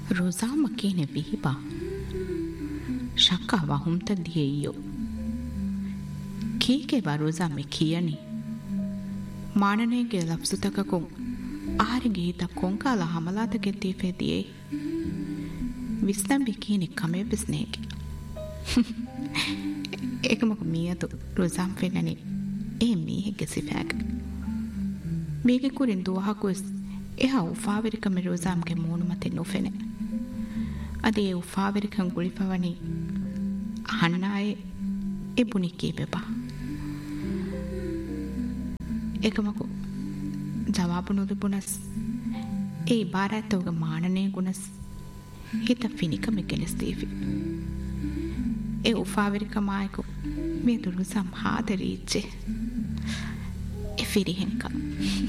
ರೋಜಾಮ ಕೇನೆ ವಿಹಿಬಾ ಶಕ್ಕ ವಹುಂತ ದಿಯೆಯೋ ಕೀಕೆ ಬಾ ರೋಜಾಮೆ ಕಿಯನಿ ಮಾಣನೆಗೆ ಲಫ್ಸುತಕಕು ಆರಿಗೆ ಹಿತ ಕೊಂಕಾಲ ಹಮಲಾತಕ್ಕೆ ತೀಫೆದಿಯೇ ವಿಸ್ನಂಬಿ ಕೀನಿ ಕಮೆ ಬಿಸ್ನೇಗೆ ಏಕಮಕು ಮೀಯತು ರೋಜಾಮ್ ಫೆನ್ನನಿ ಏ ಮೀಹೆಗೆ ಸಿಫಾಗ ಮೀಗೆ ಕುರಿನ್ ದುವಹಕುಸ್ එහා උෆාවරිකම රෝසාම්ගේ මූණු මතින් නොෆෙනේ. අද ඒ උෆාවරිකම් ගුලිපවණි අහන්නායේ ඒ බුනි කීපෙපා. එකමකු ජවාබු නොදුබුනස් ඒ ඉබාරත්තෝග මානනේ ගුණස් හිත ෆිනිකම ගෙනස් දීවි. ඒ උෆාවරිකම ආයකු මේ දුරුසම් හාදරීච්චේ ඒ ෆිරිහෙනිකා